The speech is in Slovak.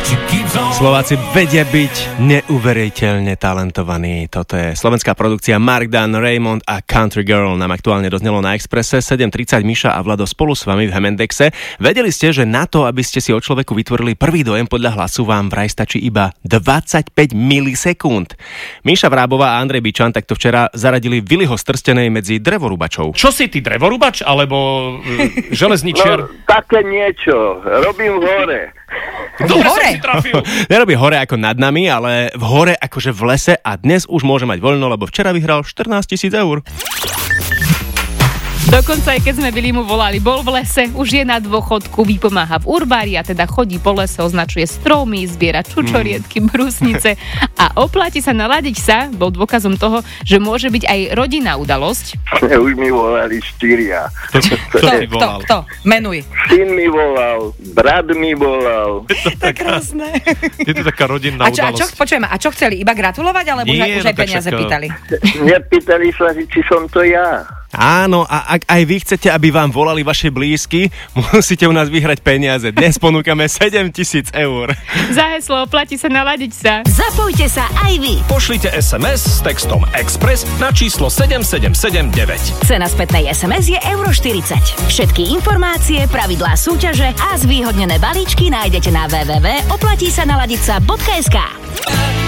Slováci vedia byť neuveriteľne talentovaní. Toto je slovenská produkcia Mark Dan, Raymond a Country Girl. Nám aktuálne doznelo na Expresse 7.30. Miša a Vlado spolu s vami v Hemendexe. Vedeli ste, že na to, aby ste si o človeku vytvorili prvý dojem podľa hlasu, vám vraj stačí iba 25 milisekúnd. Miša Vrábová a Andrej Bičan takto včera zaradili Viliho z Trstenej medzi drevorúbačov. Čo si ty, drevorúbač alebo železničiar? No, také niečo. Robím v hore. Dobre som si trafil. Nerobí hore ako nad nami, ale v hore akože v lese a dnes už môže mať voľno, lebo včera vyhral 14 000 eur. Dokonca aj keď sme Vilimu volali, bol v lese, už je na dôchodku, vypomáha v urbári a teda chodí po lese, označuje stromy, zbiera čučoriedky, brusnice a oplatí sa naladiť sa, bol dôkazom toho, že môže byť aj rodinná udalosť. Už mi volali 4. Kto? Menuj. Syn mi volal, brat mi volal. To je krásne. Je to taká rodinná udalosť. A čo chceli? Iba gratulovať, alebo už aj peniaze pýtali? Nepýtali sa, či som to ja. Áno, a ak aj vy chcete, aby vám volali vaši blízky, musíte u nás vyhrať peniaze. Dnes ponúkame 7 000 eur. Za heslo oplatí sa naladiť sa. Zapojte sa aj vy. Pošlite SMS s textom Express na číslo 7779. Cena spätnej SMS je €40. Všetky informácie, pravidlá súťaže a zvýhodnené balíčky nájdete na www.oplatísanaladiť.sk.